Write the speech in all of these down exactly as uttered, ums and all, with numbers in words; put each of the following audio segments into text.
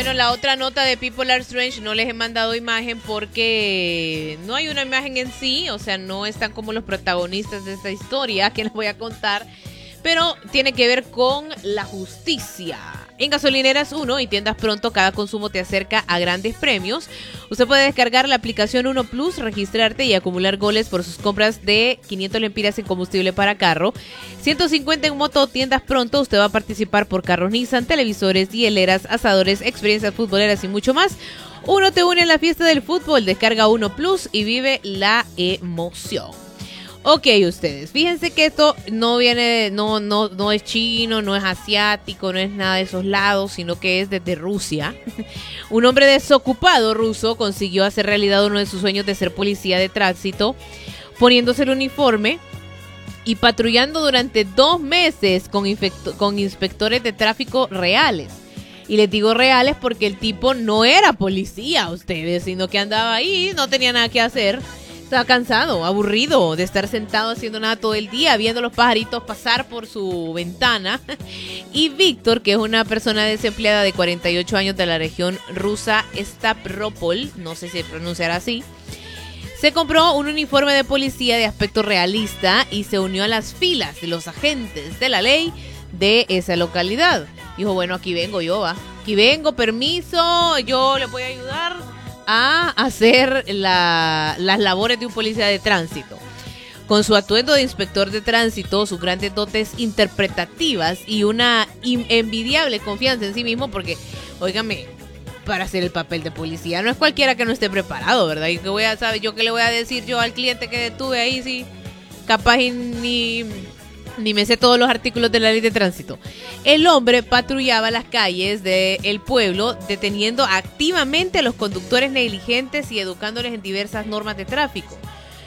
Bueno, la otra nota de People Are Strange no les he mandado imagen porque no hay una imagen en sí, o sea, no están como los protagonistas de esta historia que les voy a contar, pero tiene que ver con la justicia. En Gasolineras uno y Tiendas Pronto, cada consumo te acerca a grandes premios. Usted puede descargar la aplicación uno Plus, registrarte y acumular goles por sus compras de quinientas lempiras en combustible para carro, ciento cincuenta en moto. Tiendas Pronto, usted va a participar por carros Nissan, televisores, hieleras, asadores, experiencias futboleras y mucho más. Uno te une en la fiesta del fútbol. Descarga uno Plus y vive la emoción. Ok, ustedes, fíjense que esto no viene, no, no, no es chino, no es asiático, no es nada de esos lados, sino que es desde Rusia. Un hombre desocupado ruso consiguió hacer realidad uno de sus sueños de ser policía de tránsito, poniéndose el uniforme y patrullando durante dos meses con, infecto- con inspectores de tráfico reales. Y les digo reales porque el tipo no era policía, ustedes, sino que andaba ahí, no tenía nada que hacer. Estaba cansado, aburrido de estar sentado haciendo nada todo el día, viendo los pajaritos pasar por su ventana. Y Víctor, que es una persona desempleada de cuarenta y ocho años de la región rusa Stavropol, no sé si se pronunciará así, se compró un uniforme de policía de aspecto realista y se unió a las filas de los agentes de la ley de esa localidad. Dijo, bueno, aquí vengo yo, va. Aquí vengo, permiso, yo le voy a ayudar a hacer la, las labores de un policía de tránsito. Con su atuendo de inspector de tránsito, sus grandes dotes interpretativas y una envidiable confianza en sí mismo, porque, óigame, para hacer el papel de policía no es cualquiera que no esté preparado, ¿verdad? Y que voy a saber yo qué le voy a decir yo al cliente que detuve ahí, sí, capaz y ni... ni me sé todos los artículos de la ley de tránsito. El hombre patrullaba las calles del pueblo, deteniendo activamente a los conductores negligentes y educándoles en diversas normas de tráfico.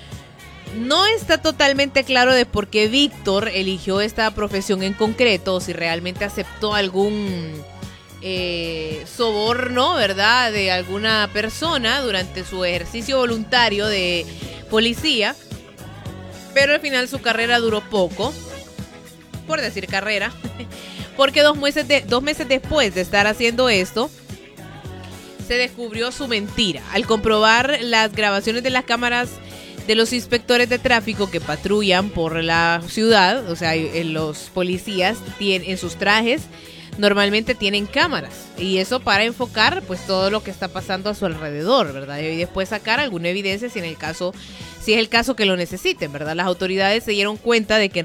No está totalmente claro de por qué Víctor eligió esta profesión en concreto, o si realmente aceptó algún eh, soborno, ¿verdad?, de alguna persona durante su ejercicio voluntario de policía, pero al final su carrera duró poco. Por decir carrera, porque dos meses, de, dos meses después de estar haciendo esto, se descubrió su mentira. Al comprobar las grabaciones de las cámaras de los inspectores de tráfico que patrullan por la ciudad, o sea, los policías tienen, en sus trajes normalmente tienen cámaras, y eso para enfocar pues todo lo que está pasando a su alrededor, ¿verdad? Y después sacar alguna evidencia si en el caso, si es el caso que lo necesiten, ¿verdad? Las autoridades se dieron cuenta de que